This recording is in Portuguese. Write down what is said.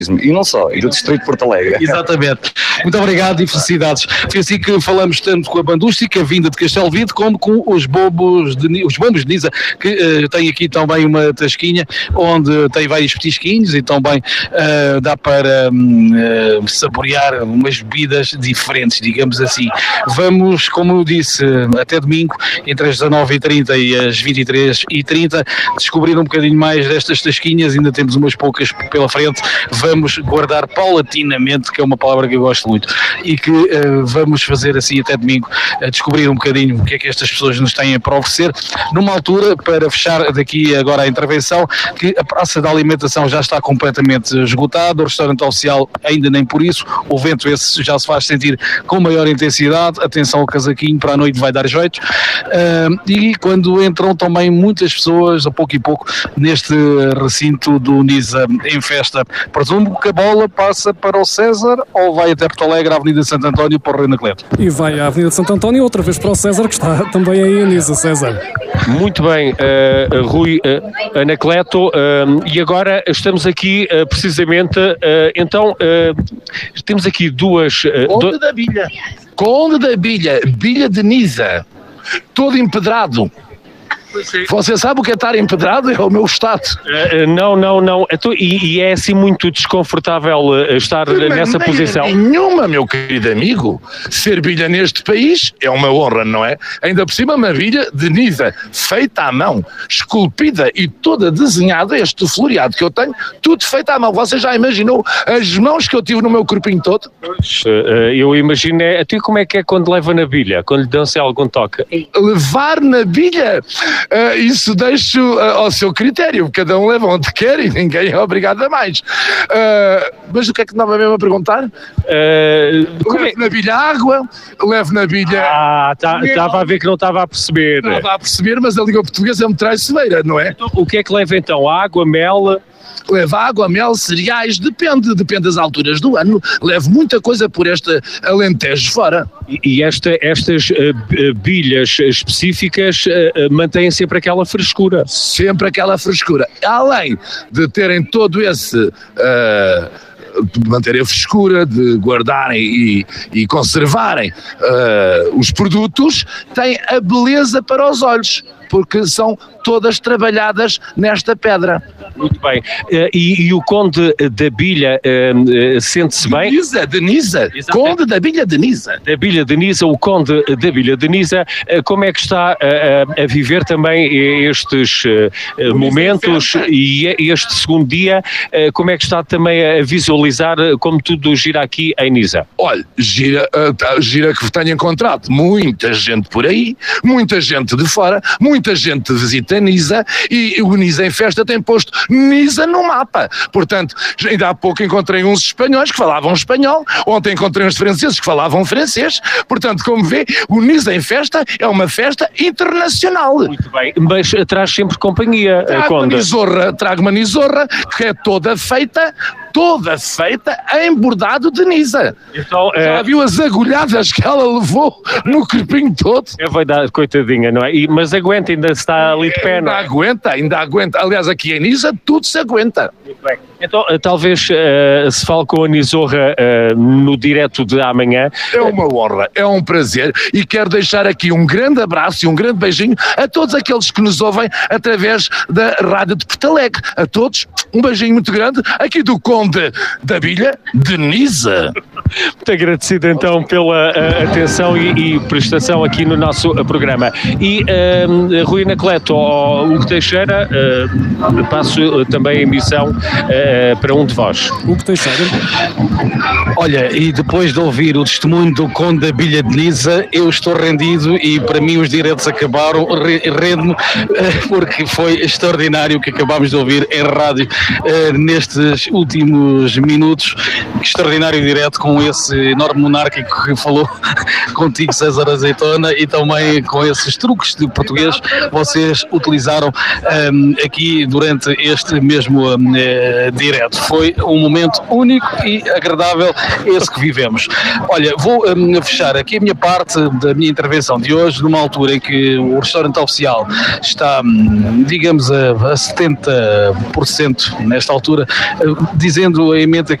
e não só, e do Distrito de Porto Alegre. Exatamente. Muito obrigado e felicidades. Foi assim que falamos tanto com a bandústica, vinda de Castelo Vide, como com os bombos de Nisa, que tem aqui também uma tasquinha, onde tem vários petisquinhos e também dá para saborear umas bebidas diferentes, digamos assim. Vamos, como eu disse, até domingo, entre as 19h30 e as 23h30, descobrir um bocadinho mais destas tasquinhas, ainda temos umas poucas pela frente. Vamos guardar paulatinamente, que é uma palavra que eu gosto muito, e que vamos fazer assim até domingo, descobrir um bocadinho o que é que estas pessoas nos têm para oferecer, numa altura, para fechar daqui agora a intervenção, que a praça da alimentação já está completamente esgotada, o restaurante oficial ainda nem por isso, o vento esse já se faz sentir com maior intensidade, atenção ao casaquinho, para a noite vai dar jeito, e quando entram também muitas pessoas, a pouco e pouco, neste recinto do Nisa em festa. Presumo que a bola passa para o César ou vai até Porto Alegre, à Avenida Santo António, para o Rui Anacleto? E vai à Avenida Santo António outra vez para o César, que está também aí em Nisa. César. Muito bem, Rui Anacleto, e agora estamos aqui precisamente, então temos aqui duas... Conde da Bilha, Bilha de Nisa, todo empedrado. Você sabe o que é estar empedrado? É o meu estado. Não. E é assim muito desconfortável estar nessa posição? Nenhuma, meu querido amigo. Ser bilha neste país é uma honra, não é? Ainda por cima uma bilha de Nisa, feita à mão, esculpida e toda desenhada, este floreado que eu tenho, tudo feito à mão. Você já imaginou as mãos que eu tive no meu corpinho todo? Eu imagino, até como é que é quando leva na bilha, quando lhe dão-se algum toque? Levar na bilha? Isso deixo ao seu critério, cada um leva onde quer e ninguém é obrigado a mais. Mas o que é que estava mesmo a perguntar? Levo na bilha água, levo na bilha... Estava a ver que não estava a perceber. Estava a perceber, mas a língua portuguesa é muito traiçoeira, não é? Então, o que é que leva então? Água, mel... Leva água, mel, cereais, depende das alturas do ano. Levo muita coisa por este Alentejo fora. E estas bilhas específicas mantêm sempre aquela frescura? Sempre aquela frescura. Além de terem todo esse... de manterem a frescura, de guardarem e conservarem os produtos, têm a beleza para os olhos, porque são todas trabalhadas nesta pedra. Muito bem. E o Conde da Bilha sente-se bem? De Nisa. Conde da Bilha de Nisa. Da Bilha de Nisa, o Conde da Bilha de Nisa, como é que está a viver também estes momentos e este segundo dia? Como é que está também a visualizar como tudo gira aqui em Nisa? Olha, gira que tenho encontrado muita gente por aí, muita gente de fora, muita gente visita Nisa, e o Nisa em Festa tem posto Nisa no mapa. Portanto, ainda há pouco encontrei uns espanhóis que falavam espanhol, ontem encontrei uns franceses que falavam francês. Portanto, como vê, o Nisa em Festa é uma festa internacional. Muito bem, mas traz sempre companhia, Conde. Trago uma nisorra que é toda feita em bordado de Nisa. Então, já viu as agulhadas que ela levou no corpinho todo? É verdade, coitadinha, não é? Mas aguenta, ainda está ali de pé, não é? Ainda aguenta. Aliás, aqui em Nisa tudo se aguenta. Muito bem. Então, talvez se fale com a Nisorra no direto de amanhã. É uma honra, é um prazer, e quero deixar aqui um grande abraço e um grande beijinho a todos aqueles que nos ouvem através da Rádio de Porto Alegre. A todos, um beijinho muito grande aqui do Conde da Bilha de Nisa. Muito agradecido então pela atenção e prestação aqui no nosso programa. E Rui Anacleto, Hugo Teixeira, passo também a emissão para um de vós. Hugo Teixeira. Olha, e depois de ouvir o testemunho do Conde da Bilha de Nisa, eu estou rendido e para mim os diretos acabaram, rendo-me, porque foi extraordinário o que acabámos de ouvir em rádio nestes últimos minutos. Extraordinário direto com com esse enorme monárquico que falou contigo, César Azeitona, e também com esses truques de português vocês utilizaram aqui durante este mesmo direto. Foi um momento único e agradável esse que vivemos. Olha, vou fechar aqui a minha parte da minha intervenção de hoje, numa altura em que o restaurante oficial está, digamos, a 70% nesta altura, dizendo em mente